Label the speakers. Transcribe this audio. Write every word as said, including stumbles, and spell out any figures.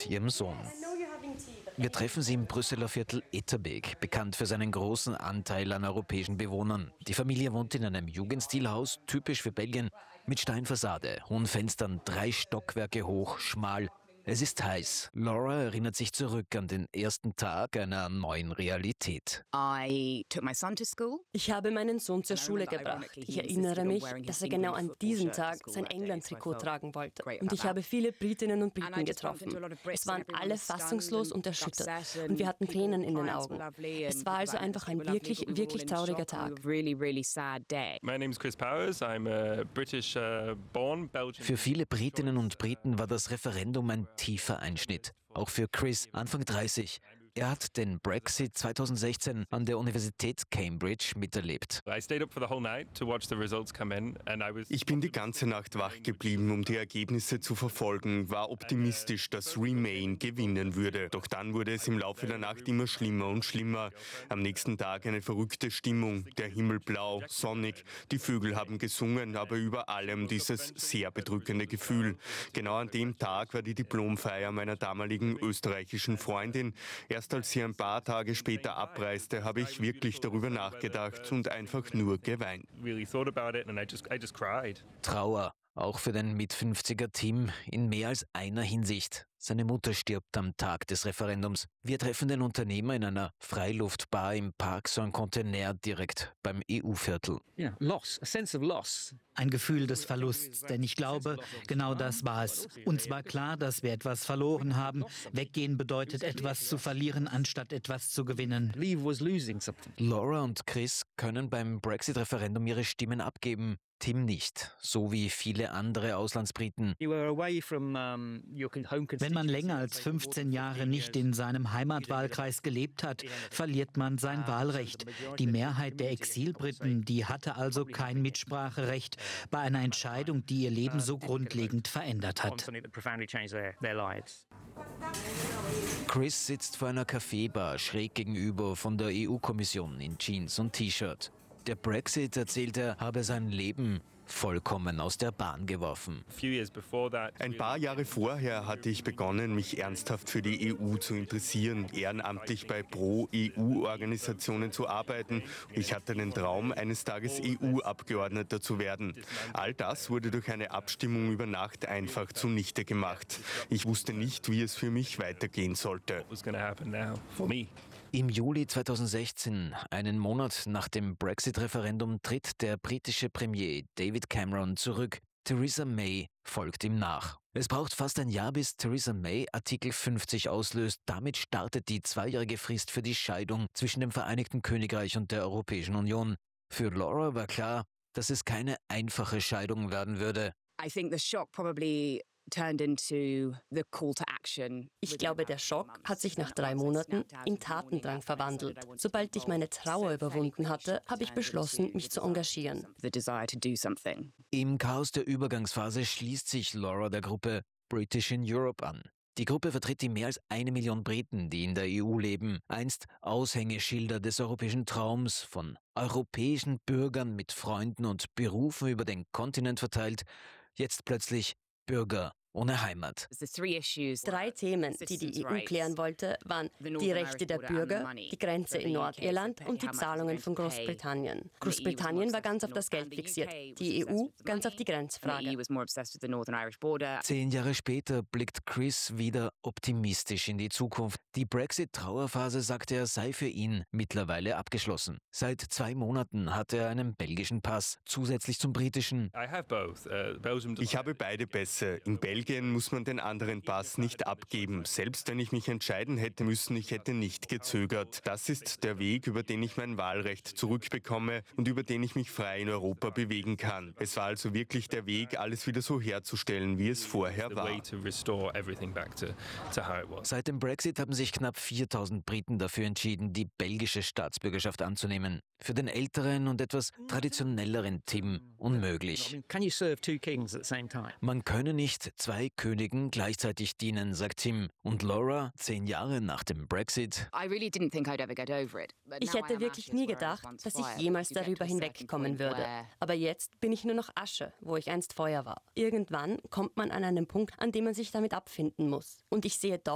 Speaker 1: ihrem Sohn. Wir treffen sie im Brüsseler Viertel Etterbeek, bekannt für seinen großen Anteil an europäischen Bewohnern. Die Familie wohnt in einem Jugendstilhaus, typisch für Belgien, mit Steinfassade, hohen Fenstern, drei Stockwerke hoch, schmal. Es ist heiß. Laura erinnert sich zurück an den ersten Tag einer neuen Realität.
Speaker 2: I took my son to school.
Speaker 3: Ich habe meinen Sohn zur Schule gebracht. Ich erinnere mich, dass er genau an diesem Tag sein England-Trikot tragen wollte. Und ich habe viele Britinnen und Briten getroffen. Es waren alle fassungslos und erschüttert. Und wir hatten Tränen in den Augen. Es war also einfach ein wirklich, wirklich trauriger Tag.
Speaker 4: My name is Chris Powers. I'm a British uh, born Belgian.
Speaker 1: Für viele Britinnen und Briten war das Referendum ein tiefer Einschnitt. Auch für Chris, Anfang dreißig. Er hat den Brexit zweitausendsechzehn an der Universität Cambridge miterlebt.
Speaker 5: Ich bin die ganze Nacht wach geblieben, um die Ergebnisse zu verfolgen, war optimistisch, dass Remain gewinnen würde. Doch dann wurde es im Laufe der Nacht immer schlimmer und schlimmer. Am nächsten Tag eine verrückte Stimmung, der Himmel blau, sonnig, die Vögel haben gesungen, aber über allem dieses sehr bedrückende Gefühl. Genau an dem Tag war die Diplomfeier meiner damaligen österreichischen Freundin. Erst als sie ein paar Tage später abreiste, habe ich wirklich darüber nachgedacht und einfach nur geweint.
Speaker 1: Trauer, auch für den Mit-fünfziger Tim, in mehr als einer Hinsicht. Seine Mutter stirbt am Tag des Referendums. Wir treffen den Unternehmer in einer Freiluftbar im Parc Saint-Contenaire direkt beim E U-Viertel.
Speaker 6: Yeah, loss, a sense of loss.
Speaker 7: Ein Gefühl des Verlusts, denn ich glaube, genau das war es. Uns war klar, dass wir etwas verloren haben. Weggehen bedeutet, etwas zu verlieren, anstatt etwas zu gewinnen.
Speaker 6: Leave was losing something.
Speaker 1: Laura und Chris können beim Brexit-Referendum ihre Stimmen abgeben. Tim nicht, so wie viele andere Auslandsbriten.
Speaker 7: Wenn man länger als fünfzehn Jahre nicht in seinem Heimatwahlkreis gelebt hat, verliert man sein Wahlrecht. Die Mehrheit der Exilbriten, die hatte also kein Mitspracherecht bei einer Entscheidung, die ihr Leben so grundlegend verändert hat.
Speaker 1: Chris sitzt vor einer Kaffeebar schräg gegenüber von der E U-Kommission in Jeans und T-Shirt. Der Brexit, erzählt er, habe sein Leben vollkommen aus der Bahn geworfen.
Speaker 5: Ein paar Jahre vorher hatte ich begonnen, mich ernsthaft für die E U zu interessieren, ehrenamtlich bei Pro-E U-Organisationen zu arbeiten. Ich hatte den Traum, eines Tages E U-Abgeordneter zu werden. All das wurde durch eine Abstimmung über Nacht einfach zunichte gemacht. Ich wusste nicht, wie es für mich weitergehen sollte.
Speaker 1: Im Juli zweitausendsechzehn, einen Monat nach dem Brexit-Referendum, tritt der britische Premier David Cameron zurück. Theresa May folgt ihm nach. Es braucht fast ein Jahr, bis Theresa May Artikel fünfzig auslöst. Damit startet die zweijährige Frist für die Scheidung zwischen dem Vereinigten Königreich und der Europäischen Union. Für Laura war klar, dass es keine einfache Scheidung werden würde.
Speaker 2: I think the shock probably turned into the call to action.
Speaker 3: Ich glaube, der Schock hat sich nach drei Monaten in Tatendrang verwandelt. Sobald ich meine Trauer überwunden hatte, habe ich beschlossen, mich zu engagieren.
Speaker 2: The desire to do something.
Speaker 1: Im Chaos der Übergangsphase schließt sich Laura der Gruppe British in Europe an. Die Gruppe vertritt die mehr als eine Million Briten, die in der E U leben. Einst Aushängeschilder des europäischen Traums, von europäischen Bürgern mit Freunden und Berufen über den Kontinent verteilt. Jetzt plötzlich Bürger ohne Heimat.
Speaker 3: Drei Themen, die die E U klären wollte, waren die Rechte der Bürger, die Grenze in Nordirland und die Zahlungen von Großbritannien. Großbritannien war ganz auf das Geld fixiert, die E U ganz auf die Grenzfrage.
Speaker 1: Zehn Jahre später blickt Chris wieder optimistisch in die Zukunft. Die Brexit-Trauerphase, sagte er, sei für ihn mittlerweile abgeschlossen. Seit zwei Monaten hat er einen belgischen Pass, zusätzlich zum britischen.
Speaker 5: Ich habe beide Pässe. In Belgien muss man den anderen Pass nicht abgeben. Selbst wenn ich mich entscheiden hätte müssen, ich hätte nicht gezögert. Das ist der Weg, über den ich mein Wahlrecht zurückbekomme und über den ich mich frei in Europa bewegen kann. Es war also wirklich der Weg, alles wieder so herzustellen, wie es vorher war.
Speaker 1: Seit dem Brexit haben sich knapp viertausend Briten dafür entschieden, die belgische Staatsbürgerschaft anzunehmen. Für den älteren und etwas traditionelleren Tim unmöglich. Man könne nicht zwei Königen gleichzeitig dienen, sagt Tim. Und Laura, zehn Jahre nach dem Brexit.
Speaker 3: Ich hätte wirklich nie gedacht, dass ich jemals darüber hinwegkommen würde. Aber jetzt bin ich nur noch Asche, wo ich einst Feuer war. Irgendwann kommt man an einen Punkt, an dem man sich damit abfinden muss. Und ich sehe doch,